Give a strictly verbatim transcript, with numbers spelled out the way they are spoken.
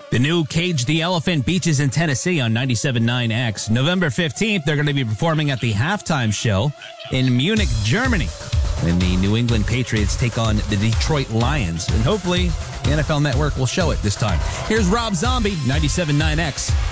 The new Cage the Elephant Beaches in Tennessee on ninety-seven point nine X. November fifteenth, they're going to be performing at the halftime show in Munich, Germany, when the New England Patriots take on the Detroit Lions. And hopefully, the N F L Network will show it this time. Here's Rob Zombie, ninety-seven point nine X.